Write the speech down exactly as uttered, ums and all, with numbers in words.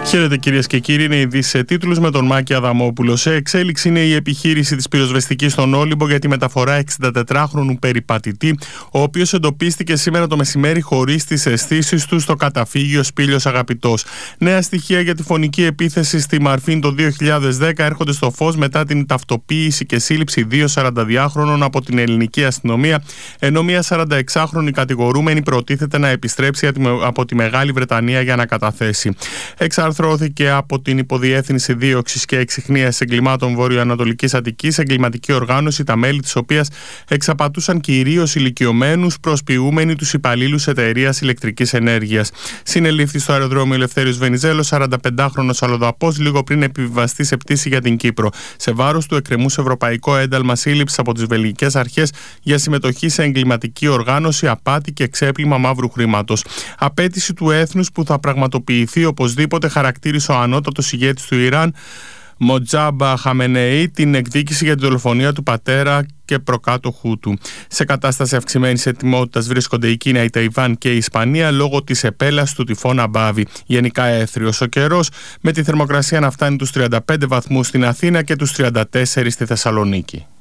Χαίρετε κυρίες και κύριοι, είναι ειδήσεις σε τίτλους με τον Μάκη Αδαμόπουλο. Σε εξέλιξη είναι η επιχείρηση της πυροσβεστικής στον Όλυμπο για τη μεταφορά εξηντατετράχρονου περιπατητή, ο οποίος εντοπίστηκε σήμερα το μεσημέρι χωρίς τις αισθήσεις του στο καταφύγιο Σπήλιος Αγαπητός. Νέα στοιχεία για τη φωνική επίθεση στη Μαρφίν το δύο χιλιάδες δέκα έρχονται στο φως μετά την ταυτοποίηση και σύλληψη δύο σαρανταδυάχρονων από την ελληνική αστυνομία, ενώ μια σαρανταεξάχρονη κατηγορούμενη προτίθεται να επιστρέψει από τη Μεγάλη Βρετανία για να καταθέσει. Εξαρθρώθηκε από την Υποδιεύθυνση Δίωξης και Εξιχνίας Εγκλημάτων Βορειοανατολικής Αττικής εγκληματική οργάνωση, τα μέλη της οποίας εξαπατούσαν κυρίως ηλικιωμένους, προσποιούμενοι τους υπαλλήλους εταιρείας ηλεκτρικής ενέργειας. Συνελήφθη στο αεροδρόμιο Ελευθέριος Βενιζέλος σαρανταπεντάχρονος αλλοδαπός λίγο πριν επιβιβαστεί σε πτήση για την Κύπρο. Σε βάρος του εκκρεμούσε ευρωπαϊκό ένταλμα σύλληψης από τις βελγικές αρχές για συμμετοχή σε εγκληματική οργάνωση, απάτη και ξέπλυμα μαύρου χρήματος. Απέτηση του έθνους που θα πραγματοποιηθεί οπωσδήποτε, χαρακτήρισε ο ανώτατος ηγέτης του Ιράν, Μοτζάμπα Χαμενεή, την εκδίκηση για τη δολοφονία του πατέρα και προκάτοχού του. Σε κατάσταση αυξημένης ετοιμότητας βρίσκονται η Κίνα, η Ταϊβάν και η Ισπανία λόγω της επέλασης του τυφώνα Μπάβη. Γενικά έθριος ο καιρός, με τη θερμοκρασία να φτάνει τους τριάντα πέντε βαθμούς στην Αθήνα και τους τριάντα τέσσερα στη Θεσσαλονίκη.